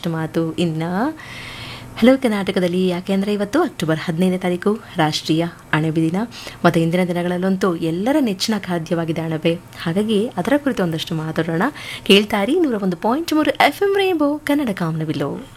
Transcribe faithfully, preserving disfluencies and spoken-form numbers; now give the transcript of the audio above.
ಒಂದಷ್ಟು ಮಾತು. ಇನ್ನು ಹಲೋ ಕರ್ನಾಟಕದಲ್ಲಿ ಯಾಕೆಂದರೆ ಇವತ್ತು ಅಕ್ಟೋಬರ್ ಹದಿನೈದನೇ ತಾರೀಕು ರಾಷ್ಟ್ರೀಯ ಅಣಬೆ ದಿನ ಮತ್ತು ಇಂದಿನ ದಿನಗಳಲ್ಲಂತೂ ಎಲ್ಲರ ನೆಚ್ಚಿನ ಖಾದ್ಯವಾಗಿದೆ ಅಣಬೆ. ಹಾಗಾಗಿ ಅದರ ಕುರಿತು ಒಂದಷ್ಟು ಮಾತಾಡೋಣ. ಕೇಳ್ತಾರಿ ನೂರ ಒಂದು ಪಾಯಿಂಟ್ ಮೂರು ಎಫ್ ಎಂ ರೇಂಬೋ ಕನ್ನಡ ಕಾಮನಬಿಲ್ಲು.